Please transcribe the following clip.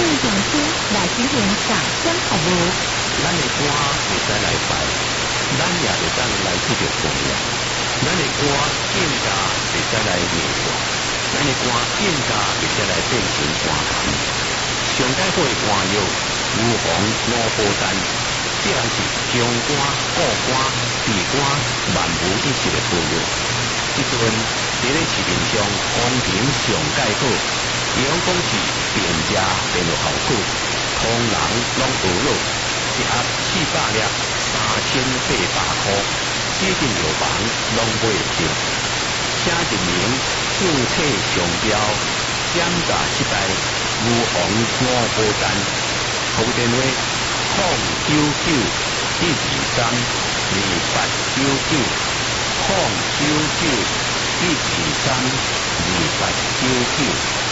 重心来进行上香服务。 咱的歌会使来拜，咱也会当来去着供养。咱的歌更加会使来念诵，咱的歌更加会使来变成歌坛。上解好的歌谣，有黄五宝山，这样是中歌、古歌、地歌万无一失的歌谣。即阵伫咧市面上风评上介好，伊讲是店家变落后果，通人拢学了，一盒400粒3800块，指定药房拢买会着。写一名注册商标，检查失败，有红五宝山。号电话099-123-2899，099-123-2899。